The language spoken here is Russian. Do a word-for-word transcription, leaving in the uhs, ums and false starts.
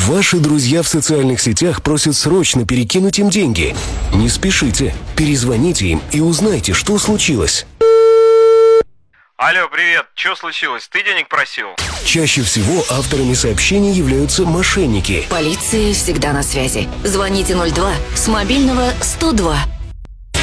Ваши друзья в социальных сетях просят срочно перекинуть им деньги. Не спешите, перезвоните им и узнайте, что случилось. Алло, привет, что случилось? Ты денег просил? Чаще всего авторами сообщений являются мошенники. Полиция всегда на связи. Звоните ноль два с мобильного сто два.